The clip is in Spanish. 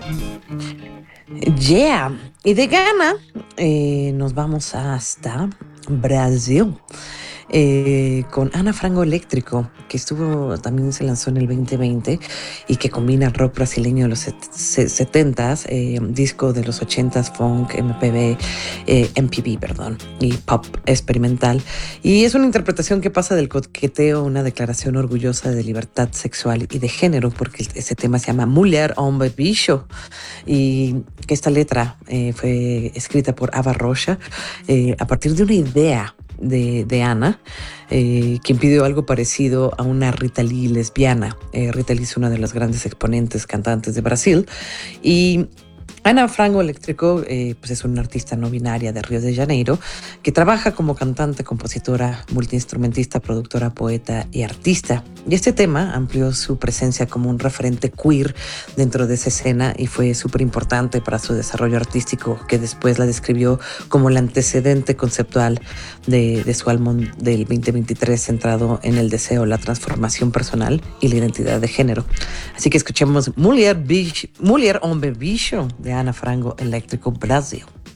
Yeah. Y de Ghana nos vamos hasta Brasil con Ana Frango Eléctrico, que también se lanzó en el 2020 y que combina el rock brasileño de los 70s, disco de los 80s, funk, MPB, perdón, y pop experimental. Y es una interpretación que pasa del coqueteo a una declaración orgullosa de libertad sexual y de género, porque ese tema se llama Mulher, Homem, Bicho, y que esta letra fue escrita por Ava Rocha a partir de una idea de Ana, quien pidió algo parecido a una Rita Lee lesbiana. Rita Lee es una de las grandes exponentes cantantes de Brasil, y Ana Frango Eléctrico pues es una artista no binaria de Río de Janeiro que trabaja como cantante, compositora, multiinstrumentista, productora, poeta y artista. Y este tema amplió su presencia como un referente queer dentro de esa escena y fue súper importante para su desarrollo artístico, que después la describió como el antecedente conceptual de su álbum del 2023 centrado en el deseo, la transformación personal y la identidad de género. Así que escuchemos Mulher, Homem, Bicho de Ana Frango Eléctrico, Brasil.